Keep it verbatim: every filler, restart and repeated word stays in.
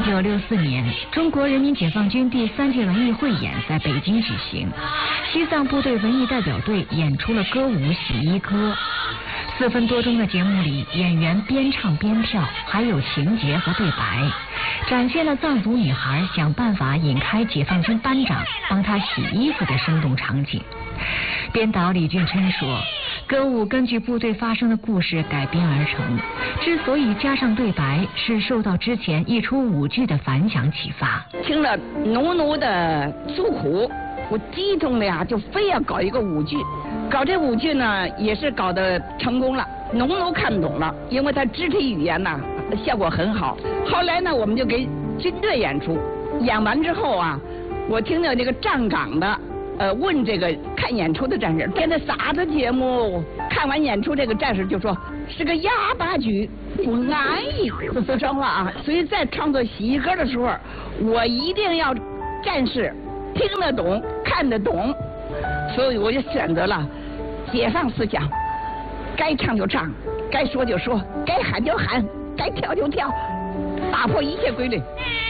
一九六四年，中国人民解放军第三届文艺汇演在北京举行，西藏部队文艺代表队演出了歌舞《洗衣歌》。四分多钟的节目里，演员边唱边跳，还有情节和对白，展现了藏族女孩想办法引开解放军班长帮她洗衣服的生动场景。编导李俊琛说，歌舞根据部队发生的故事改编而成，之所以加上对白，是受到之前一出舞剧的反响启发。 听了浓浓的诉苦，我激动的呀，就非要搞一个舞剧。搞这舞剧呢，也是搞得成功了，农农看懂了，因为他肢体语言呐效果很好。后来呢，我们就给军队演出，演完之后啊，我听到这个站岗的呃问这个看演出的战士，这是啥子节目？看完演出，这个战士就说是个哑巴剧，不安逸，知道吧？所以在创作洗衣歌的时候，我一定要战士听得懂、看得懂，所以我就选择了解放思想，该唱就唱，该说就说，该喊就喊，该跳就跳，打破一切规律。